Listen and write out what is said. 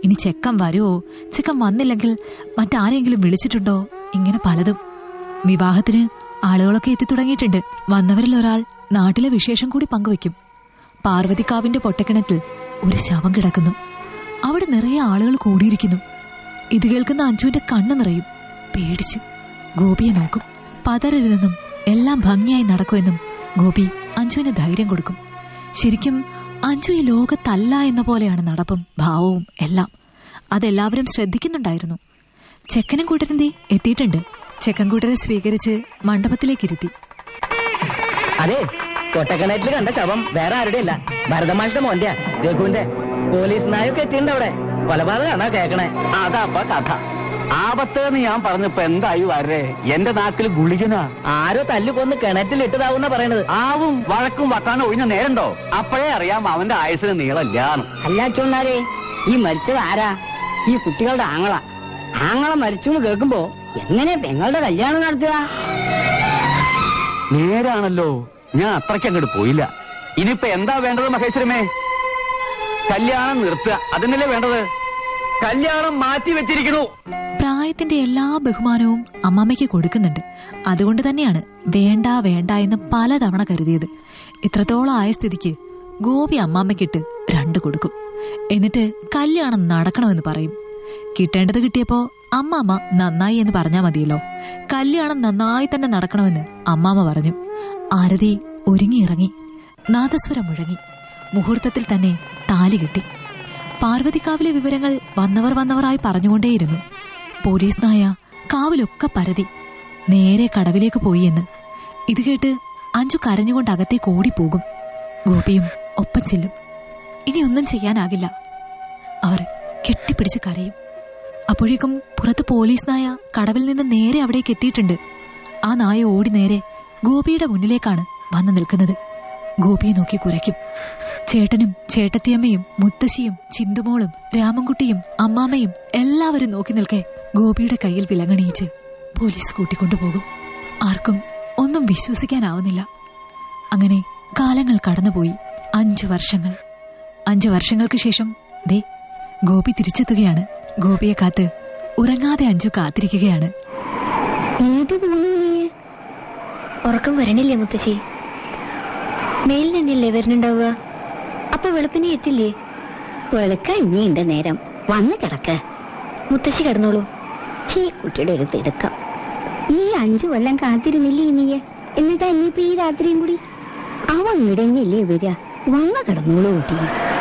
ഇനി ചെക്കൻ വരുവോ, ചെക്കൻ വന്നില്ലെങ്കിൽ മറ്റാരെങ്കിലും വിളിച്ചിട്ടുണ്ടോ, ഇങ്ങനെ പലതും. വിവാഹത്തിന് ആളുകളൊക്കെ എത്തിത്തുടങ്ങിയിട്ടുണ്ട്. വന്നവരിൽ ഒരാൾ നാട്ടിലെ വിശേഷം കൂടി പങ്കുവെക്കും. പാർവതിക്കാവിന്റെ പൊട്ടക്കിണറ്റിൽ ഒരു ശവം കിടക്കുന്നു. അവിടെ നിറയെ ആളുകൾ കൂടിയിരിക്കുന്നു. ഇത് കേൾക്കുന്ന അഞ്ജുവിന്റെ കണ്ണ് നിറയും. പേടിച്ച് ഗോപിയെ നോക്കും. പതരരുതെന്നും എല്ലാം ഭംഗിയായി നടക്കുമെന്നും ഗോപി അഞ്ജുവിന് ധൈര്യം കൊടുക്കും. ശരിക്കും അഞ്ജു ഈ ലോകത്തല്ല എന്ന പോലെയാണ് നടപ്പും ഭാവവും എല്ലാം. അതെല്ലാവരും ശ്രദ്ധിക്കുന്നുണ്ടായിരുന്നു. ചെക്കനും കൂട്ടരെന്തി എത്തിയിട്ടുണ്ട്. ചെക്കൻ കൂട്ടരെ സ്വീകരിച്ച് മണ്ഡപത്തിലേക്കിരുത്തി. അതെ, കൊട്ടക്കിണറ്റിൽ കണ്ട ശവം വേറെ ആരുടെ അല്ല, ഭരതമാഷിന്റെ മോന്റെ രഘുവിന്റെ. പോലീസ് നായൊക്കെ എത്തിയിട്ടുണ്ട് അവിടെ. കൊലപാതകമാണോ കേക്കണേ? അതപ്പ കഥ. ആപത്തെന്ന് ഞാൻ പറഞ്ഞപ്പോ എന്തായി വരേ? എന്റെ നാക്കിൽ ഗുളികനാ. ആരോ തല്ലുകൊന്ന് കിണറ്റിലിട്ടതാവുന്ന പറയണത്. ആവും വഴക്കും വക്കാനും ഒഴിഞ്ഞ നേരണ്ടോ? അപ്പോഴേ അറിയാം അവന്റെ ആയുസിന് നീളല്ലാന്ന്. അല്ല ചൊന്നാരേ, ഈ മരിച്ചത് ആരാ? ഈ കുട്ടികളുടെ ആങ്ങള മരിച്ചു എന്ന് കേൾക്കുമ്പോ എങ്ങനെ പെങ്ങളുടെ കല്യാണം നടത്തുക? നേരാണല്ലോ, ഞാൻ അത്രയ്ക്ക് അങ്ങോട്ട് പോയില്ല. ഇനിയിപ്പോ എന്താ വേണ്ടത് മഹേശ്വരമേ? കല്യാണം നിർത്തുക, അതിനല്ലേ വേണ്ടത്? കല്യാണം മാറ്റി വെച്ചിരിക്കുന്നു. പ്രായത്തിന്റെ എല്ലാ ബഹുമാനവും അമ്മാമ്മയ്ക്ക് കൊടുക്കുന്നുണ്ട്. അതുകൊണ്ട് തന്നെയാണ് വേണ്ട വേണ്ട എന്ന് പലതവണ കരുതിയത്. ഇത്രത്തോളം ആയ സ്ഥിതിക്ക് ഗോപി അമ്മാമ്മയ്ക്കിട്ട് 2 കൊടുക്കും. എന്നിട്ട് കല്യാണം നടക്കണമെന്ന് പറയും. കിട്ടേണ്ടത് കിട്ടിയപ്പോ അമ്മാമ്മ നന്നായി എന്ന് പറഞ്ഞാ മതിയല്ലോ. കല്യാണം നന്നായി തന്നെ നടക്കണമെന്ന് അമ്മാമ്മ പറഞ്ഞു. ആരതി ഒരുങ്ങിയിറങ്ങി. നാദസ്വരം മുഴങ്ങി. മുഹൂർത്തത്തിൽ തന്നെ താലി കെട്ടി. പാർവതിക്കാവിലെ വിവരങ്ങൾ വന്നവരായി പറഞ്ഞുകൊണ്ടേയിരുന്നു. പോലീസ് നായ കാവിലൊക്കെ പരതി നേരെ കടവിലേക്ക് പോയി എന്ന്. ഇത് കേട്ട് അഞ്ജു കരഞ്ഞുകൊണ്ട് അകത്തേക്ക് ഓടിപ്പോകും. ഗോപിയും ഒപ്പം ചെല്ലും. ഇനി ഒന്നും ചെയ്യാനാകില്ല. അവർ കെട്ടിപ്പിടിച്ച് കരയും. അപ്പോഴേക്കും പുറത്ത് പോലീസ് നായ കടവിൽ നിന്ന് നേരെ അവിടേക്ക് എത്തിയിട്ടുണ്ട്. ആ നായ ഓടി നേരെ ഗോപിയുടെ മുന്നിലേക്കാണ് വന്നു നിൽക്കുന്നത്. ഗോപിയെ നോക്കി കുരയ്ക്കും. ചേട്ടനും ചേട്ടത്തിയമ്മയും മുത്തശ്ശിയും ചിന്തുമോളും രാമൻകുട്ടിയും അമ്മാമ്മയും എല്ലാവരും നോക്കി നിൽക്കെ ഗോപിയുടെ കയ്യിൽ വിലങ്ങണിയിച്ച് പോലീസ് കൂട്ടിക്കൊണ്ടുപോകും. ആർക്കും ഒന്നും വിശ്വസിക്കാനാവുന്നില്ല. അങ്ങനെ കാലങ്ങൾ കടന്നുപോയി. 5 വർഷങ്ങൾ. 5 വർഷങ്ങൾക്ക് ശേഷം ദേ ഗോപി തിരിച്ചെത്തുകയാണ്. ഗോപിയെ കാത്ത് ഉറങ്ങാതെ അഞ്ജു കാത്തിരിക്കുകയാണ്. ഉറക്കം വരണില്ലേ മുത്തശ്ശി? മേലിൽ തന്നെയല്ലേ വരുന്നുണ്ടാവുക? അപ്പൊ വെളുപ്പിനെ എത്തില്ലേ? വെളുക്ക ഇനിയുണ്ട് നേരം. വന്ന് കിടക്ക. മുത്തശ്ശി കിടന്നോളൂ. ഈ കുട്ടിയുടെ ഒരു തിടുക്കം. ഈ 5 കൊല്ലം കാത്തിരുന്നില്ലേ നീയെ? എന്നിട്ടാ ഇനിയിപ്പോ ഈ രാത്രിയും കൂടി? അവ ഇടഞ്ഞില്ലേ വരിക? വന്ന് കിടന്നോളൂ കുട്ടി.